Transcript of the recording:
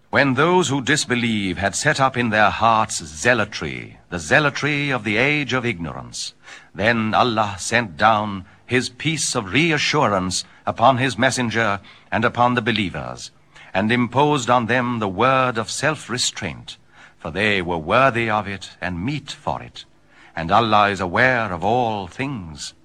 When those who disbelieve had set up in their hearts zealotry, the zealotry of the age of ignorance, then Allah sent down his peace of reassurance upon his messenger and upon the believers, and imposed on them the word of self-restraint, for they were worthy of it and meet for it. And Allah is aware of all things.